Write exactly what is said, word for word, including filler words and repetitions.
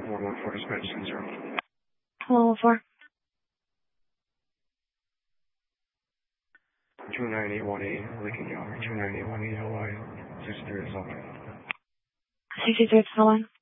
one one four dispatch zero. Hello, one four. two nine eight one eight, Lincoln Yard, two nine eight one eight L I, six three is open. sixty-three, it's the line.